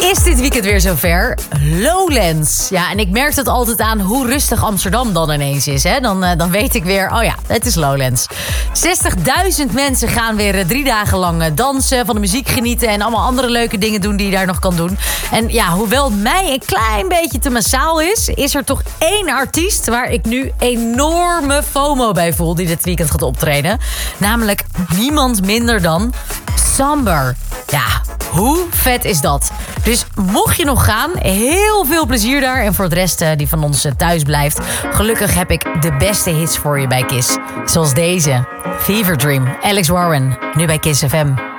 is dit weekend weer zover. Lowlands. Ja, en ik merk het altijd aan hoe rustig Amsterdam dan ineens is. Hè? Dan weet ik weer, oh ja, het is Lowlands. 60.000 mensen gaan weer 3 dagen lang dansen, van de muziek genieten en allemaal andere leuke dingen doen die je daar nog kan doen. En ja, hoewel mij een klein beetje te massaal is er toch 1 artiest waar ik nu enorme FOMO bij voel die dit weekend gaat optreden. Namelijk niemand minder dan Samber. Ja, hoe vet is dat? Dus mocht je nog gaan, heel veel plezier daar. En voor de rest die van ons thuis blijft, gelukkig heb ik de beste hits voor je bij Kiss. Zoals deze, Fever Dream, Alex Warren, nu bij Kiss FM.